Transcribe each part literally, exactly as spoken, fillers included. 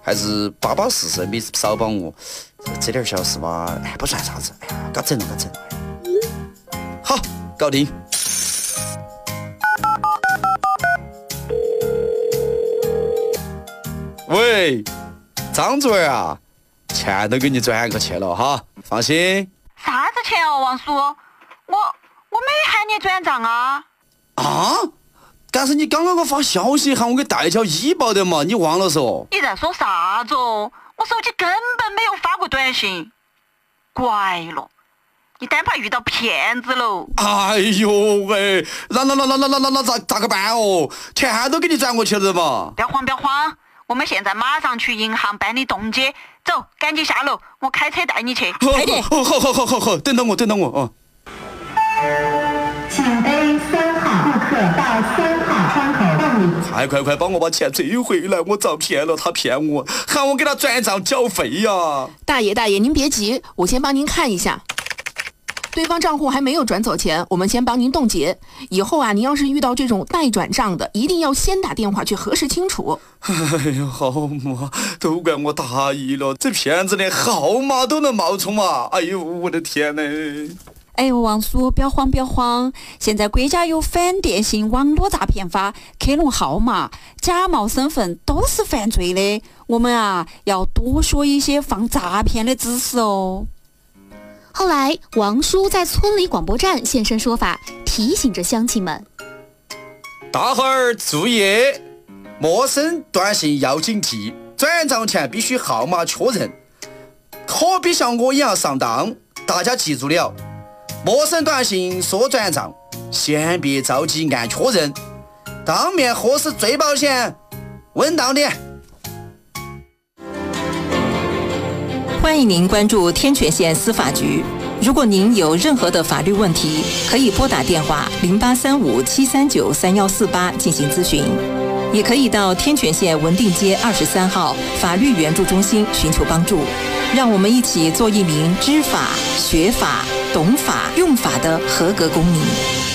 还是巴巴适适没少帮我，这点小事吧，哎，不算啥子。哎呀，嘎整了，嘎整了。好，搞定。喂，张主任啊，钱都给你转过去了哈，放心。 啥子钱哦，王叔？我我没喊你转账啊。 啊？但是你刚刚给我发消息喊我给代缴医保的嘛，你忘了嗦？ 你在说啥子哦？我手机根本没有发过短信。怪了，你单怕遇到骗子喽。 哎呦喂，那那那那那那那那咋咋个办哦？钱都给你转过去了嘛。 不要慌，不要慌，我们现在马上去银行办理冻结。走，赶紧下楼，我开车带你去。 快点！好好好好好好，等等我，等等我啊。 请背三号顾客到三号窗口办理。 快快快，帮我把钱追回来！我遭骗了，他骗我，喊我给他转账缴费呀。 大爷大爷，您别急，我先帮您看一下。对方账户还没有转走钱，我们先帮您冻结。以后啊，您要是遇到这种待转账的，一定要先打电话去核实清楚。 哎呀，好嘛，都怪我大意了，这骗子连号码都能冒充嘛！哎呦，我的天哪！ 哎呦，王叔，不要慌，不要慌！现在国家有反电信网络诈骗法，克隆号码、假冒身份都是犯罪的。我们啊，要多说一些防诈骗的知识哦。 后来，王叔在村里广播站现身说法，提醒着乡亲们： 大伙儿注意，陌生短信要警惕，转账前必须号码确认，可别像我一样上当。大家记住了，陌生短信说转账，先别着急按确认，当面核实最保险，稳当点。 欢迎您关注天泉县司法局。如果您有任何的法律问题，可以拨打电话零八三五七三九三幺四八进行咨询，也可以到天泉县文定街二十三号法律援助中心寻求帮助。让我们一起做一名知法、学法、懂法、用法的合格公民。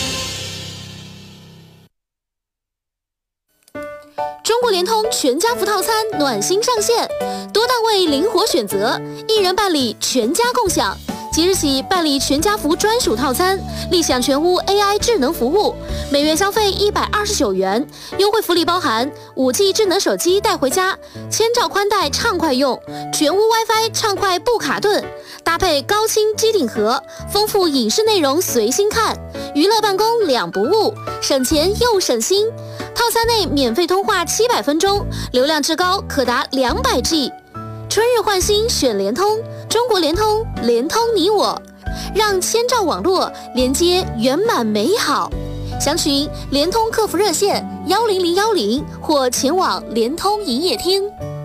中国联通全家福套餐暖心上线，多档位灵活选择，一人办理全家共享。即日起办理全家福专属套餐，立享全屋 A I 智能服务，每月消费一百二十九元，优惠福利包含 五 G 智能手机带回家，千兆宽带畅快用，全屋 WiFi 畅快不卡顿，搭配高清机顶盒，丰富影视内容随心看，娱乐办公两不误，省钱又省心。套餐内免费通话七百分钟，流量至高可达两百 G。春日换新选联通，中国联通，联通你我，让千兆网络连接圆满美好。详询联通客服热线幺零零幺零或前往联通营业厅。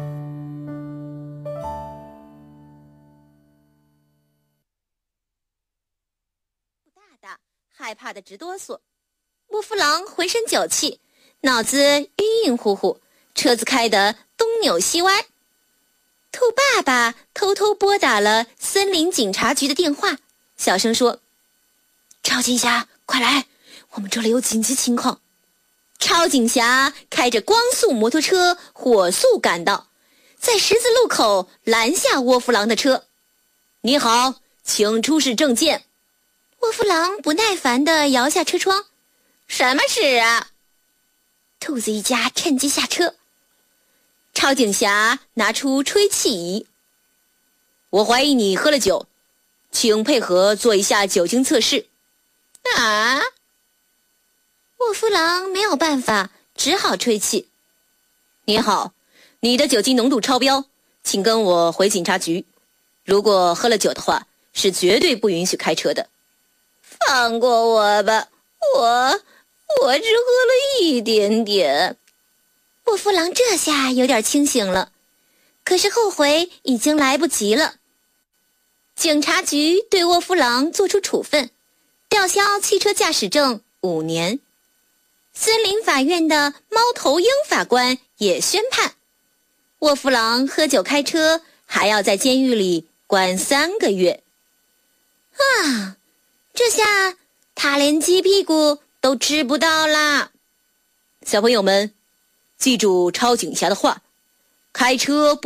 大大害怕的直哆嗦，沃夫郎浑身酒气，脑子晕晕乎乎，车子开得东扭西歪。兔爸爸偷偷拨打了森林警察局的电话，小声说：超警侠，快来，我们这里有紧急情况。超警侠开着光速摩托车火速赶到，在十字路口拦下沃夫郎的车。你好，请出示证件。沃夫郎不耐烦地摇下车窗，什么事啊？兔子一家趁机下车。超警侠拿出吹气仪，我怀疑你喝了酒，请配合做一下酒精测试。啊！沃夫郎没有办法，只好吹气。你好，你的酒精浓度超标，请跟我回警察局。如果喝了酒的话，是绝对不允许开车的。放过我吧，我我只喝了一点点。沃夫郎这下有点清醒了，可是后悔已经来不及了。警察局对沃夫郎作出处分，吊销汽车驾驶证五年。森林法院的猫头鹰法官也宣判，沃夫郎喝酒开车还要在监狱里关三个月。啊，这下他连鸡屁股都吃不到啦！小朋友们，记住超警侠的话，开车